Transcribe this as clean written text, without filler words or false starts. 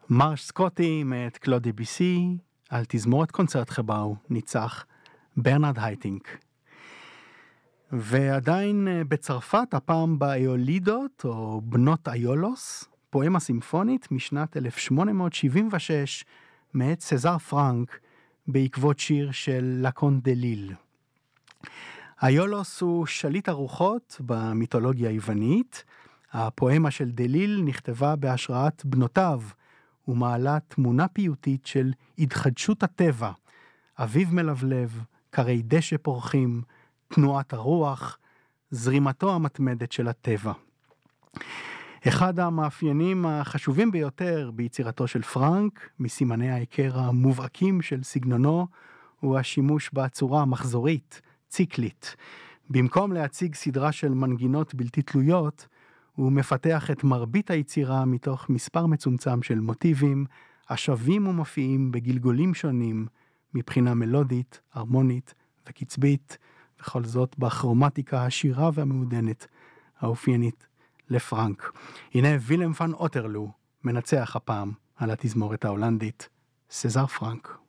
מרש סקוטי מאת קלוד דביסי, על תזמורת קונצרט חבאו ניצח ברנרד הייטינק. ועדיין בצרפת, הפעם באיולידות או בנות איולוס, פואמה סימפונית משנת 1876 מאת סזר פרנק, בעקבות שיר של לקונט דה ליל. איולוס הוא שליט הרוחות במיתולוגיה היוונית. הפואמה של דה ליל נכתבה בהשראת בנותיו, ומעלה תמונה פיוטית של התחדשות הטבע, אביב מלבלב, קרי דשא פורחים, תנועת הרוח, זרימתו המתמדת של הטבע. אחד המאפיינים החשובים ביותר ביצירתו של פרנק, מסימני ההיכר המובהקים של סגנונו, הוא השימוש בצורה המחזורית, ציקלית. במקום להציג סדרה של מנגינות בלתי תלויות, הוא מפתח את מרבית היצירה מתוך מספר מצומצם של מוטיבים, השווים ומופיעים בגלגולים שונים, מבחינה מלודית, הרמונית וקצבית, וכל זאת בכרומטיקה השירה והמעודנת, האופיינית לפרנק. הנה וילם פן אוטרלו, מנצח הפעם על התזמורת ההולנדית, סזר פרנק.